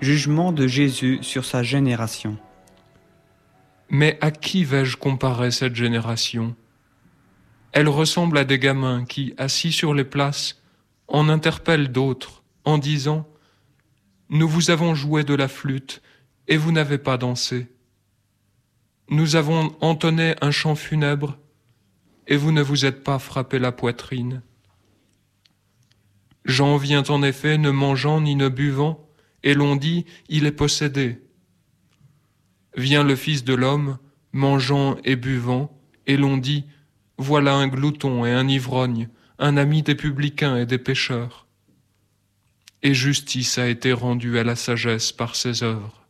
Jugement de Jésus sur sa génération. Mais à qui vais-je comparer cette génération? Elle ressemble à des gamins qui, assis sur les places, en interpellent d'autres en disant « Nous vous avons joué de la flûte et vous n'avez pas dansé. Nous avons entonné un chant funèbre et vous ne vous êtes pas frappé la poitrine. Jean vient en effet ne mangeant ni ne buvant, et l'on dit « Il est possédé ». Vient le Fils de l'homme, mangeant et buvant, et l'on dit « Voilà un glouton et un ivrogne, un ami des publicains et des pécheurs. » Et justice a été rendue à la sagesse par ses œuvres.